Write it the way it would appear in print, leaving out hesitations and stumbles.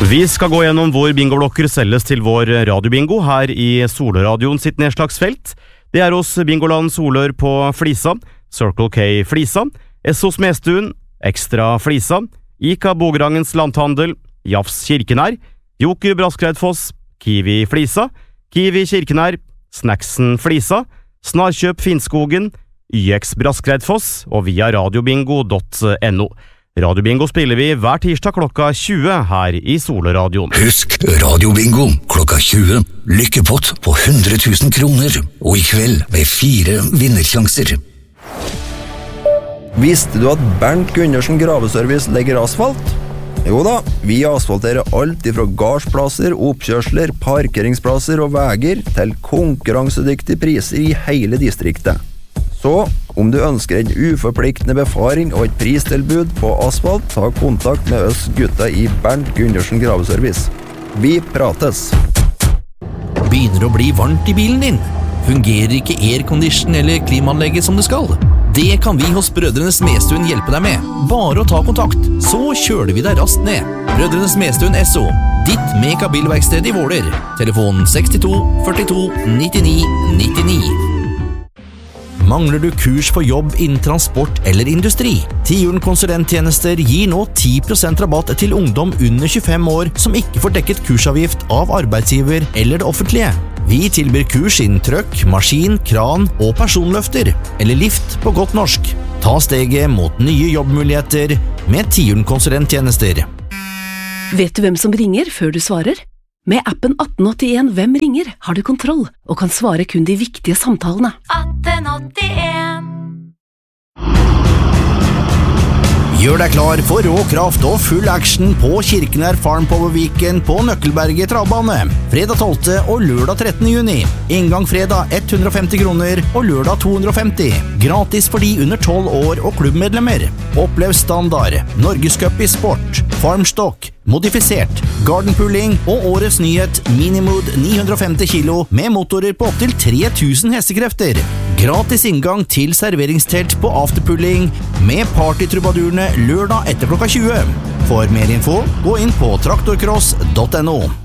Vi skal gå gjennom hvor bingoblokker selges til vår radiobingo her i Solradioen sitt nedslagsfelt. Det er hos Bingoland Solør på Flisa, Circle K Flisa, Essos Mestuen, Ekstra Flisa, Ica Bogerangens Landhandel, Jafs Kirkenær, Joker Braskreidfoss, Kiwi Flisa, Kiwi Kirkenær, Snacksen Flisa, Snarkjøp Finnskogen, YX Braskreidfoss og via radiobingo.no. Radiobingo spiller vi hver tirsdag klokka 20 her i Solradioen. Husk Radiobingo klokka 20. Lykkepott på 100 000 kroner. Og i kveld med 4 vinnersjanser. Visste du at Bernt Gundersen Graveservice legger asfalt? Jo da, vi asfalterer alt ifra gardsplasser, oppkjørsler, parkeringsplasser og veger til konkurransedyktige priser i hele distriktet. Så, om du ønsker en uforpliktende befaring og et pristilbud på asfalt, ta kontakt med oss gutta i Bernt Gundersen Graveservice. Vi prates! Begynner å bli varmt i bilen din? Fungerer ikke aircondition eller klimaanlegget som det skal? Det kan vi hos Brødrenes Mestuen hjelpe deg med. Bare å ta kontakt, så kjøler vi deg raskt ned. Brødrenes Mestuen SO, ditt Meka-bilverksted i Våler. Telefon 62 42 99 99. Mangler du kurs for jobb innen transport eller industri? Tiuren konsulenttjenester gir nå 10% rabatt til ungdom under 25 år som ikke får dekket kursavgift av arbeidsgiver eller det offentlige. Vi tilbyr kurs innen trøkk, maskin, kran og personløfter, eller lift på godt norsk. Ta steget mot nye jobbmuligheter med Tiuren konsulenttjenester. Vet du hvem som ringer før du svarer? Med appen 1881 Hvem ringer har du kontroll og kan svare kun de viktige samtalene. 1881. Gjør deg klar for rå kraft og full action på Kirkenær Farm Power Weekend på Nøkkelberget travbane. Fredag 12. og lørdag 13. juni. Inngang fredag 150 kroner og lørdag 250. Gratis for de under 12 år og klubbmedlemmer. Opplev standard, Norgescup i sport, farmstock, modifisert, gardenpulling og årets nyhet Minimood 950 kilo med motorer på opptil 3000 hestekrefter. Gratis inngang til serveringstelt på afterpulling med partytrubadurene lørdag etter klokka 20. For mer info, gå inn på traktorcross.no.